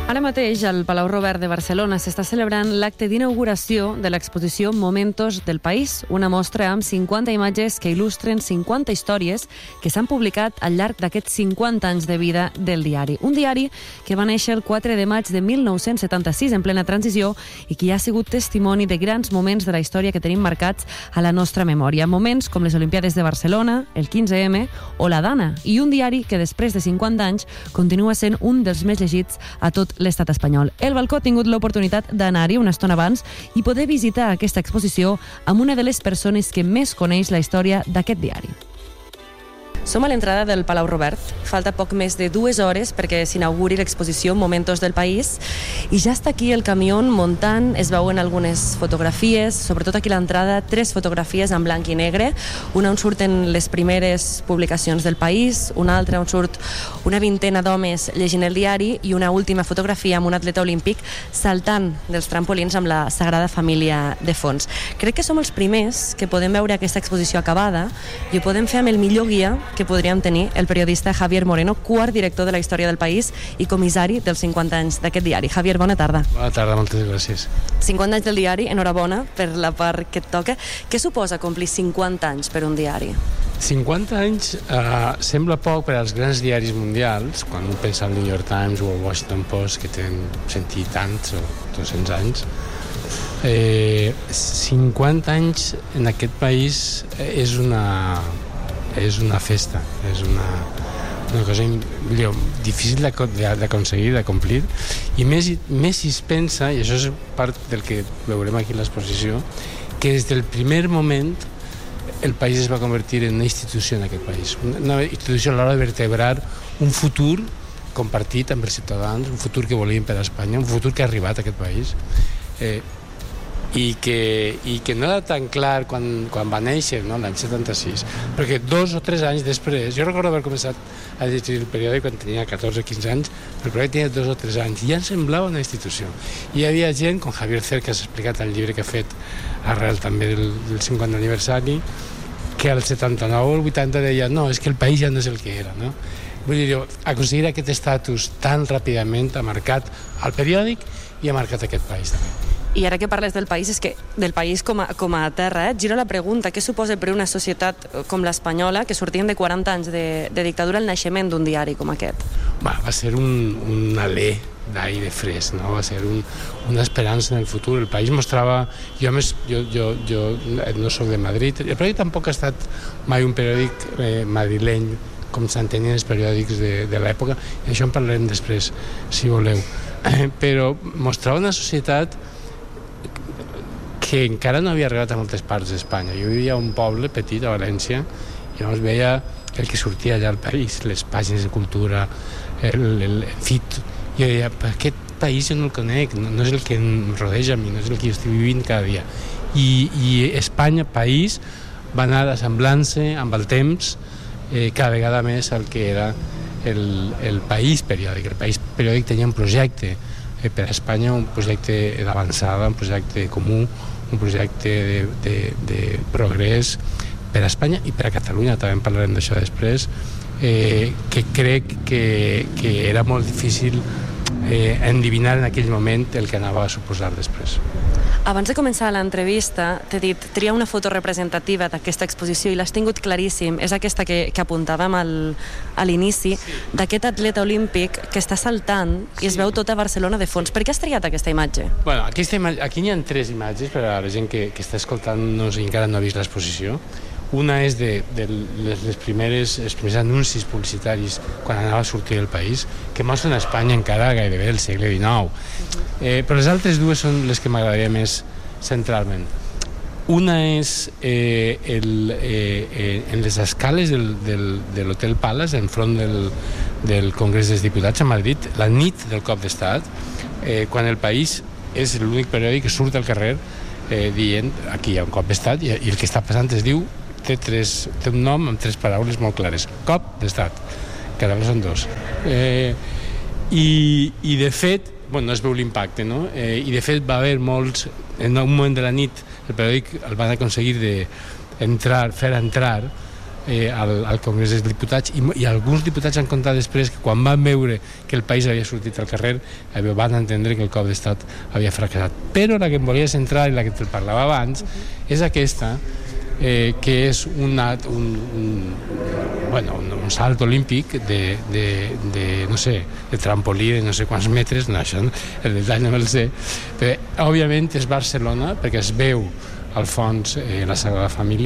Ara mateix, al Palau Robert de Barcelona s'està celebrant l'acte d'inauguració de l'exposició Momentos del País, una mostra amb 50 imatges que il·lustren 50 històries que s'han publicat al llarg d'aquests 50 anys de vida del diari. Un diari que va néixer el 4 de maig de 1976, en plena transició, i que ha sigut testimoni de grans moments de la història que tenim marcats a la nostra memòria. Moments com les Olimpiades de Barcelona, el 15M o la Dana, i un diari que després de 50 anys continua sent un dels més llegits a tot l'estat espanyol. El Balcó ha tingut l'oportunitat d'anar-hi una estona abans i poder visitar aquesta exposició amb una de les persones que més coneix la història d'aquest diari. Som a l'entrada del Palau Robert. Falta poc més de 2 hores perquè s'inauguri l'exposició Momentos del País i ja està aquí el camió muntant. Es veuen algunes fotografies, sobretot aquí a l'entrada, 3 fotografies en blanc i negre. Una on surten les primeres publicacions del País, una altra on surt una vintena d'homes llegint el diari i una última fotografia amb un atleta olímpic saltant dels trampolins amb la Sagrada Família de fons. Crec que som els primers que podem veure aquesta exposició acabada i ho podem fer amb el millor guia que podríem tenir, el periodista Javier Moreno, quart director de la història del País i comissari dels 50 anys d'aquest diari. Javier, bona tarda. Bona tarda, moltes gràcies. 50 anys del diari, enhorabona per la part que et toca. Què suposa complir 50 anys per un diari? 50 anys sembla poc per als grans diaris mundials, quan un pensa al New York Times o al Washington Post, que tenen 100 i tants o 200 anys. 50 anys en aquest país és una festa, és una cosa difícil d'aconseguir, de complir, i més si es pensa, i això és part del que veurem aquí a l'exposició, que des del primer moment el país es va convertir en una institució en aquest país, una institució a l'hora de vertebrar un futur compartit amb els ciutadans, un futur que volíem per a Espanya, un futur que ha arribat a aquest país, i que no era tan clar quan va néixer, no, l'any 76, perquè 2 o 3 anys després, jo recordo haver començat a llegir el periòdic quan tenia 14 o 15 anys, el periòdic tenia 2 o 3 anys, i ja em semblava una institució. I hi havia gent, com Javier Cer, que has explicat el llibre que ha fet arrel també del 50 aniversari, que al 79 o el 80 deia, no, és que el país ja no és el que era, no? Vull dir, aconseguir aquest estatus tan ràpidament ha marcat el periòdic i ha marcat aquest país també. I ara que parles del país, és que del país com a terra, giro la pregunta, què suposa per una societat com l'espanyola, que sortien de 40 anys de dictadura, el naixement d'un diari com aquest? Va ser un alè d'aire fresc, no? Va ser una esperança en el futur. El país mostrava... Jo no soc de Madrid, el periòdic tampoc ha estat mai un periòdic madrileny com s'entenien els periòdics de l'època, i això en parlarem després, si voleu. Però mostrava una societat que encara no havia arribat a moltes parts d'Espanya. Jo vivia a un poble petit, a València, i llavors veia el que sortia allà al país, les pàgines de cultura, el FIT. Jo deia, aquest país jo no el conec, no és el que em rodeja a mi, no és el que jo estic vivint cada dia. I Espanya, país, va anar assemblant-se amb el temps cada vegada més al que era el país periòdic. El país periòdic tenia un projecte per a Espanya, un projecte d'avançada, un projecte comú, un projecte de progrés per a Espanya i per a Catalunya, també en parlarem d'això després, que crec que era molt difícil endevinar en aquell moment el que anava a suposar després. Abans de començar l'entrevista, t'he dit, tria una foto representativa d'aquesta exposició i l'has tingut claríssim. És aquesta que apuntàvem a l'inici, d'aquest atleta olímpic que està saltant i es veu tota Barcelona de fons. Per què has triat aquesta imatge? Bueno, aquí n'hi ha 3 imatges per a la gent que està escoltant-nos i encara no ha vist l'exposició. Una és de els primers anuncis publicitaris quan anava a sortir del país, que mostren a Espanya encara gairebé del segle XIX. Però les altres 2 són les que m'agradaria més centralment. Una és en les escales de l'Hotel Palace, enfront del Congrés dels Diputats a Madrid, la nit del cop d'estat, quan el País és l'únic periòdic que surt al carrer dient aquí hi ha un cop d'estat i el que està passant es diu, té un nom amb 3 paraules molt clares: cop d'estat, que també són 2. I de fet, no es veu l'impacte, no? I de fet va haver molts, en un moment de la nit el periòdic el van aconseguir fer entrar al Congrés dels Diputats, i alguns diputats han contat després que quan van veure que el país havia sortit al carrer van entendre que el cop d'estat havia fracassat. Però la que em volia centrar i la que te parlava abans és aquesta, que és un salt olímpic de no sé, de trampolí de no sé quants metres, no, això el detall no me'l sé, però òbviament és Barcelona perquè es veu al fons la Sagrada Família.